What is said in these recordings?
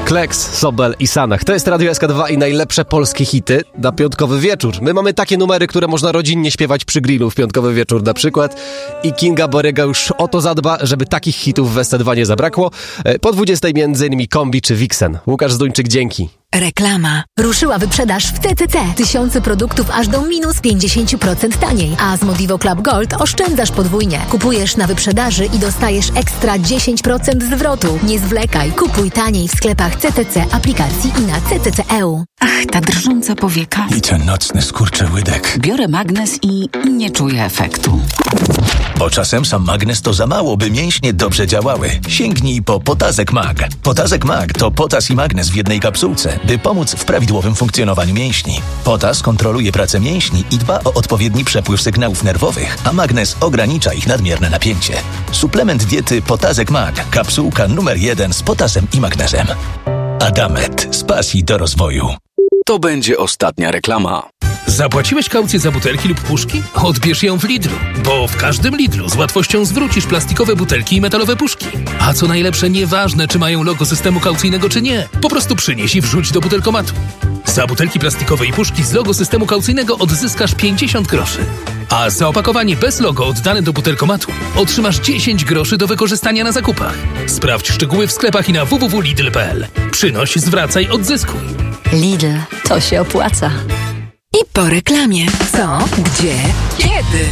Kleks, Sobel i Sanach. To jest Radio SK2 i najlepsze polskie hity na piątkowy wieczór. My mamy takie numery, które można rodzinnie śpiewać przy grillu w piątkowy wieczór na przykład. I Kinga Boryga już o to zadba, żeby takich hitów w SC2 nie zabrakło. Po 20 m.in. Kombi czy Vixen. Łukasz Zduńczyk, dzięki. Reklama. Ruszyła wyprzedaż w CCC. Tysiące produktów aż do minus 50% taniej. A z Modivo Club Gold oszczędzasz podwójnie. Kupujesz na wyprzedaży i dostajesz ekstra 10% zwrotu. Nie zwlekaj. Kupuj taniej w sklepach CCC, aplikacji i na CCC.eu. Ach, ta drżąca powieka. I ten nocny skurczy łydek. Biorę magnes i nie czuję efektu. Bo czasem sam magnes to za mało, by mięśnie dobrze działały. Sięgnij po Potazek Mag. Potazek Mag to potas i magnes w jednej kapsułce, by pomóc w prawidłowym funkcjonowaniu mięśni. Potas kontroluje pracę mięśni i dba o odpowiedni przepływ sygnałów nerwowych, a magnes ogranicza ich nadmierne napięcie. Suplement diety Potazek Mag. Kapsułka numer 1 z potasem i magnezem. Adamet. Z pasji do rozwoju. To będzie ostatnia reklama. Zapłaciłeś kaucję za butelki lub puszki? Odbierz ją w Lidlu, bo w każdym Lidlu z łatwością zwrócisz plastikowe butelki i metalowe puszki. A co najlepsze, nieważne czy mają logo systemu kaucyjnego czy nie, po prostu przynieś i wrzuć do butelkomatu. Za butelki plastikowe i puszki z logo systemu kaucyjnego odzyskasz 50 groszy. A za opakowanie bez logo oddane do butelkomatu otrzymasz 10 groszy do wykorzystania na zakupach. Sprawdź szczegóły w sklepach i na www.lidl.pl. Przynoś, zwracaj, odzyskuj. Lidl. To się opłaca. I po reklamie. Co? Gdzie? Kiedy?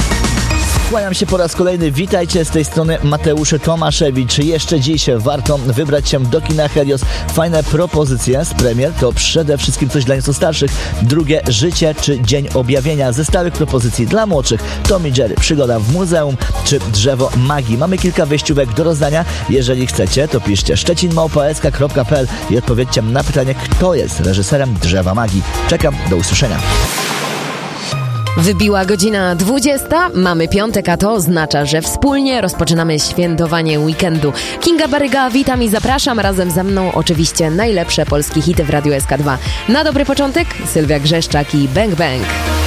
Kłaniam się po raz kolejny. Witajcie, z tej strony Mateusz Tomaszewicz. Jeszcze dziś warto wybrać się do kina Helios. Fajne propozycje z premier to przede wszystkim coś dla nieco starszych. Drugie Życie czy Dzień Objawienia. Ze starych propozycji dla młodszych Tom i Jerry, Przygoda w muzeum czy Drzewo Magii. Mamy kilka wyjściówek do rozdania. Jeżeli chcecie, to piszcie szczecin@sk.pl i odpowiedzcie na pytanie, kto jest reżyserem Drzewa Magii. Czekam, do usłyszenia. Wybiła godzina 20, mamy piątek, a to oznacza, że wspólnie rozpoczynamy świętowanie weekendu. Kinga Boryga, witam i zapraszam. Razem ze mną oczywiście najlepsze polskie hity w Radiu SK2. Na dobry początek Sylwia Grzeszczak i Bang Bang.